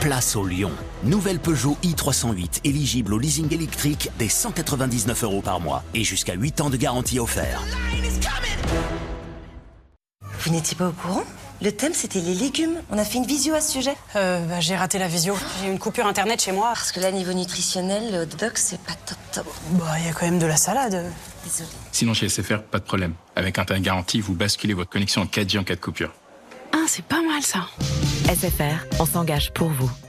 Place au lion. Nouvelle Peugeot i308, éligible au leasing électrique dès 199 € par mois et jusqu'à 8 ans de garantie offert. Vous n'étiez pas au courant? Le thème, c'était les légumes. On a fait une visio à ce sujet. J'ai raté la visio. J'ai eu une coupure internet chez moi. Parce que là, niveau nutritionnel, le hot dog, c'est pas top. Il y a quand même de la salade. Désolée. Sinon, chez SFR, pas de problème. Avec Internet Garantie, vous basculez votre connexion en 4G en cas de coupure. Ah, c'est pas mal ça. SFR, on s'engage pour vous.